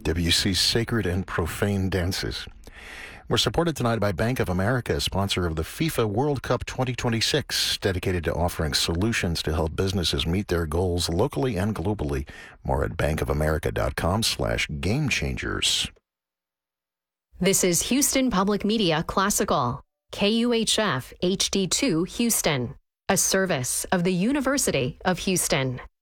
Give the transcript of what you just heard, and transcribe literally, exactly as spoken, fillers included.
W C's Sacred and Profane Dances. We're supported tonight by Bank of America, sponsor of the FIFA World Cup twenty twenty-six, dedicated to offering solutions to help businesses meet their goals locally and globally. More at bankofamerica.com slash game changers. This is Houston Public Media Classical, K U H F H D two Houston, a service of the University of Houston.